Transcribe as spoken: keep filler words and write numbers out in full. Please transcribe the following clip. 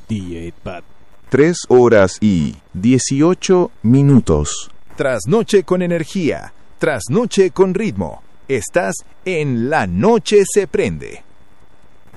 D ocho Pat. Tres horas y dieciocho minutos. Trasnoche con energía, trasnoche con ritmo. Estás en La Noche se prende.